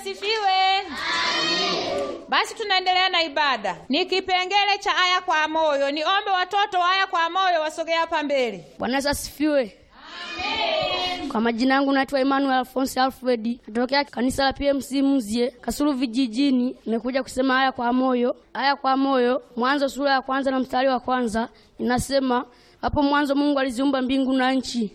asifiwe. Amen. Basi tunaendelea na ibada. Ni kipengele cha aya kwa moyo. Niombe watoto wa aya kwa moyo wasogea hapa mbele. Bwana Yesu asifiwe. Amen. Kwa majina yangu naitwa Emmanuel Alphonse Alfred. Natokea kanisa la PMC Mzie, Kasulu vijijini. Nimekuja kusema aya kwa moyo. Aya kwa moyo, Mwanzo sura ya 1 na mstari wa 1 inasema, hapo mwanzo Mungu aliziumba mbingu na nchi.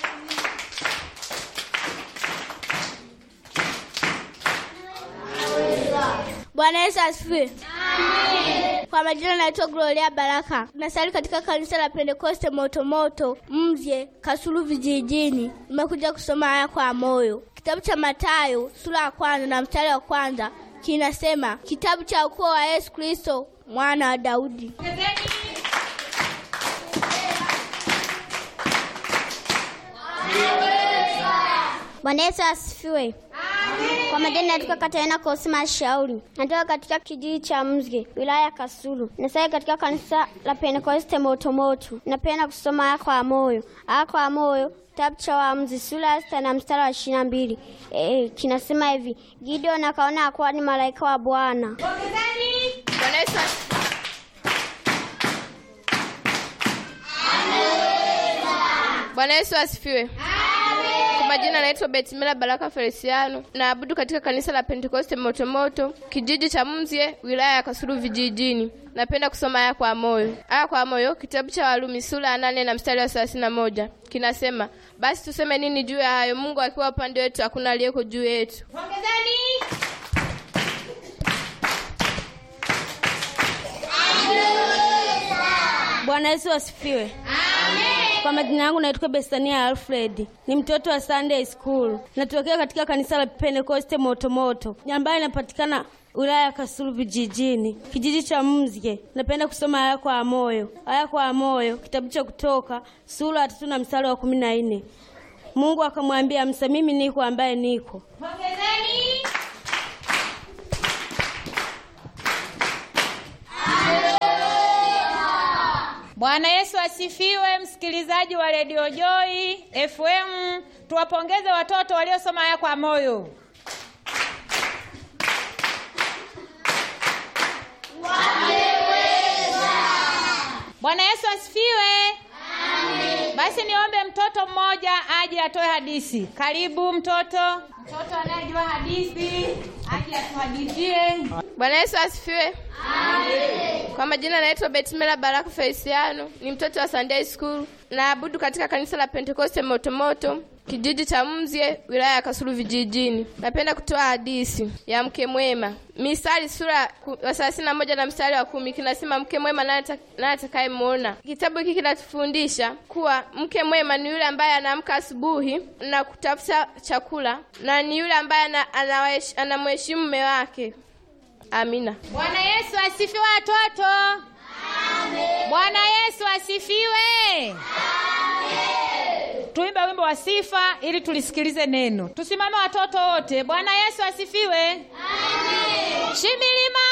Bwana Yesu asifiwe. Amen. Kwa majina naitwa Gloria Baraka. Nasali katika kanisa la Pentecoste Motomoto, Mzie, Kasulu vijijini. Nimekuja kusoma aya kwa moyo. Kitabu cha Mathayo sura ya 1 na mstari wa 1 kinasema, kitabu cha ukoo wa Yesu Kristo mwana wa Daudi. Bwana Yesu asifiwe. Kwa majina naitwa Katarina Kosima Shauri. Natoka katika kijiji cha Mzge, wilaya ya Kasulu. Nasali katika kanisa la Pentecoste Motomoto. Napenda kusoma aya kwa moyo. Aya kwa moyo, kitabu cha Waamuzi sura ya 6 na mstari wa 22. Kinasema hivi, Gideon akaona akuwa ni malaika wa Bwana. Bwana Yesu asifiwe. Kwa majina naitwa Betimela Baraka Feliciano. Naabudu katika kanisa la Pentecoste Motomoto, kijiji cha Mzie, wilaya ya Kasulu vijijini. Napenda kusoma aya kwa moyo. Aya kwa moyo, kitabu cha Warumi sura ya 8 na mstari wa 31. Kinasema, basi tuseme nini juu ya hayo? Mungu akiwa upande wetu, hakuna aliyeko juu yetu. Bwana Yesu asifiwe. Kwa majina yangu naitwa Bestania Alfred. Ni mtoto wa Sunday School. Natokea katika kanisa la Pentecoste Motomoto, ambayo inapatikana wilaya ya Kasulu vijijini, kijiji cha Mzge. Napenda kusoma aya kwa moyo. Aya kwa moyo, kitabu cha Kutoka sura ya 3 na mstari wa 14. Mungu akamwambia Musa, mimi niko ambaye niko. Bwana Yesu asifiwe. Msikilizaji wa Radio Joy FM, tuwapongeze watoto waliosoma aya kwa moyo. Bwana Yesu asifiwe. Amen. Basi niombe mtoto mmoja aje atoe hadithi. Karibu mtoto. Mtoto anayejua hadithi aje atuhadithie. Bwana Yesu asifiwe. Amen. Kwa majina naitwa Betimela Baraka Feliciano. Ni mtoto wa Sunday School. Naabudu katika kanisa la Pentecoste Motomoto, kijiji cha Mzie, wilaya ya Kasulu vijijini. Napenda kutoa hadithi ya mke mwema. Misali sura ya 31 na mstari wa 10 kinasema, mke mwema naye atakayemuona. Kitabu hiki kinatufundisha kuwa mke mwema ni yule ambaye anaamka asubuhi na kutafuta chakula, na ni yule ambaye anamheshimu mume wake. Amina. Bwana Yesu asifiwe watoto. Amen. Bwana Yesu asifiwe. Amen. Tuimbe wimbo wa sifa ili tulisikilize neno. Tusimame watoto wote. Bwana Yesu asifiwe. Amen. Shimilima